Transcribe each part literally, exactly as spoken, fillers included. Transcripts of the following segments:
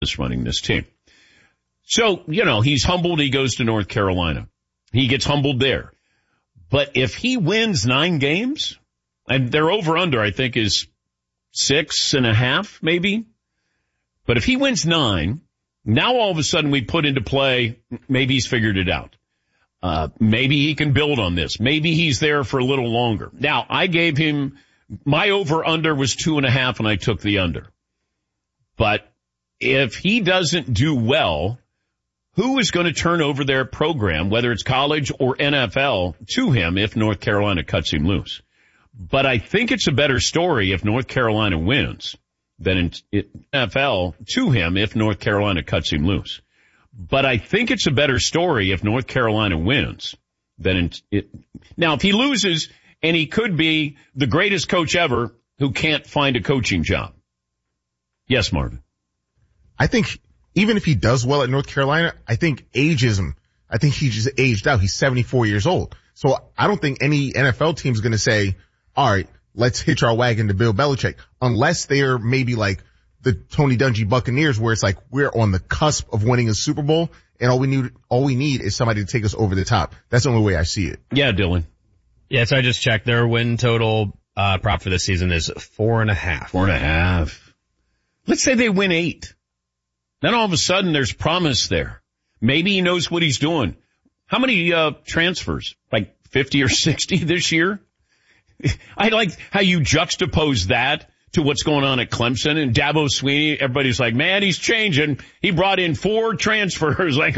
is running this team. So, you know, he's humbled. He goes to North Carolina. He gets humbled there. But if he wins nine games, and their over-under, I think, is six and a half, maybe. But if he wins nine, now all of a sudden we put into play, maybe he's figured it out. Uh, maybe he can build on this. Maybe he's there for a little longer. Now, I gave him, my over-under was two and a half, and I took the under. But if he doesn't do well, who is going to turn over their program, whether it's college or N F L, to him if North Carolina cuts him loose? But I think it's a better story if North Carolina wins than in N F L to him if North Carolina cuts him loose. But I think it's a better story if North Carolina wins than in it. Now, if he loses, and he could be the greatest coach ever who can't find a coaching job. Yes, Marvin. I think even if he does well at North Carolina, I think ageism, I think he just aged out. He's seventy-four years old. So I don't think any N F L team is going to say, all right, let's hitch our wagon to Bill Belichick, unless they're maybe like the Tony Dungy Buccaneers, where it's like we're on the cusp of winning a Super Bowl, and all we need, all we need is somebody to take us over the top. That's the only way I see it. Yeah, Dylan. Yeah, so I just checked. Their win total uh prop for this season is four and a half. Four and a half. Let's say they win eight. Then all of a sudden there's promise there. Maybe he knows what he's doing. How many uh transfers? Like fifty or sixty this year? I like how you juxtapose that to what's going on at Clemson and Dabo Swinney. Everybody's like, man, he's changing. He brought in four transfers. Like,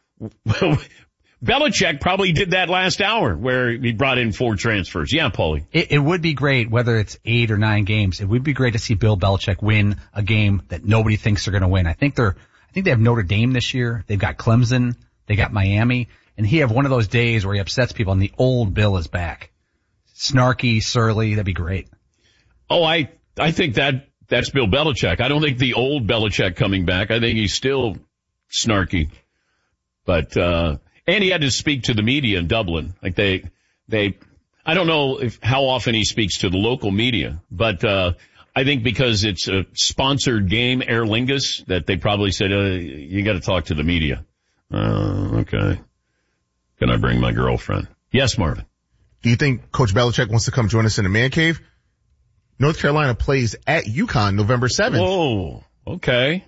Belichick probably did that last hour where he brought in four transfers. Yeah, Paulie. It, it would be great, whether it's eight or nine games. It would be great to see Bill Belichick win a game that nobody thinks they're going to win. I think they're, I think they have Notre Dame this year. They've got Clemson. They got Miami. And he have one of those days where he upsets people and the old Bill is back. Snarky, surly. That'd be great. Oh, I, I think that, that's Bill Belichick. I don't think the old Belichick coming back. I think he's still snarky. But, uh, and he had to speak to the media in Dublin. Like they, they, I don't know if, how often he speaks to the local media, but, uh, I think because it's a sponsored game, Aer Lingus, that they probably said, uh, you got to talk to the media. Uh, okay. Can I bring my girlfriend? Yes, Marvin. Do you think Coach Belichick wants to come join us in the man cave? North Carolina plays at UConn November seventh. Whoa. Okay.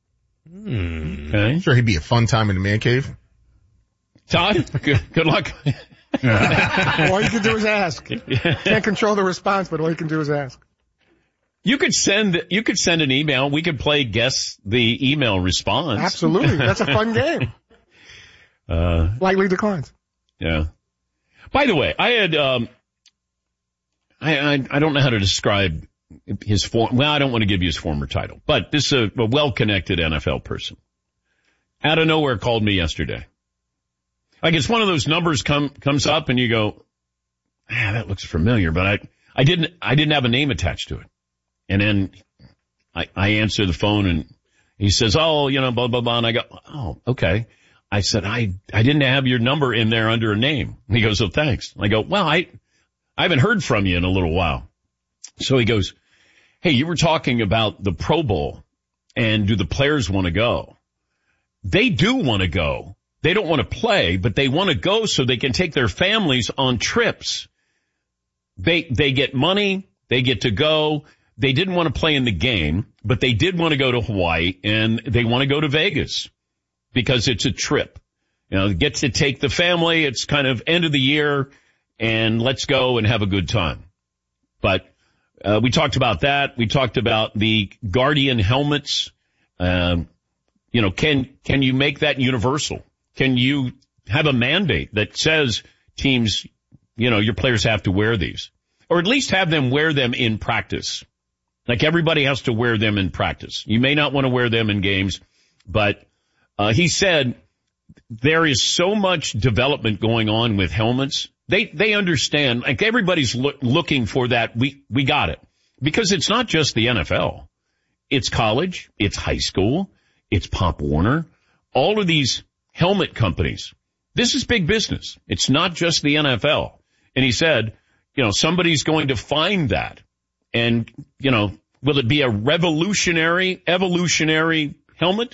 Hmm. Okay. I'm sure he'd be a fun time in the man cave. Todd, good, good luck. All you can do is ask. Can't control the response, but all you can do is ask. You could send, you could send an email. We could play guess the email response. Absolutely. That's a fun game. Uh, Lightly declines. Yeah. By the way, I had, um, I, I, I don't know how to describe his form. Well, I don't want to give you his former title, but this is a, a well-connected N F L person. Out of nowhere called me yesterday. Like it's one of those numbers come, comes up and you go, ah, that looks familiar, but I, I didn't, I didn't have a name attached to it. And then I, I answer the phone and he says, oh, you know, blah, blah, blah. And I go, oh, okay. I said, I, I didn't have your number in there under a name. He goes, oh, thanks. I go, well, I, I haven't heard from you in a little while. So he goes, hey, you were talking about the Pro Bowl and do the players want to go? They do want to go. They don't want to play, but they want to go so they can take their families on trips. They, they get money. They get to go. They didn't want to play in the game, but they did want to go to Hawaii and they want to go to Vegas because it's a trip. You know, get to take the family. It's kind of end of the year and let's go and have a good time. But, uh, we talked about that. We talked about the Guardian helmets. Um, you know, can, can you make that universal? Can you have a mandate that says teams, you know, your players have to wear these, or at least have them wear them in practice? Like everybody has to wear them in practice. You may not want to wear them in games, but, uh, he said there is so much development going on with helmets. They, they understand, like everybody's lo- looking for that. We, we got it because it's not just the N F L. It's college. It's high school. It's Pop Warner. All of these helmet companies. This is big business. It's not just the N F L. And he said, you know, somebody's going to find that. And, you know, will it be a revolutionary, evolutionary helmet?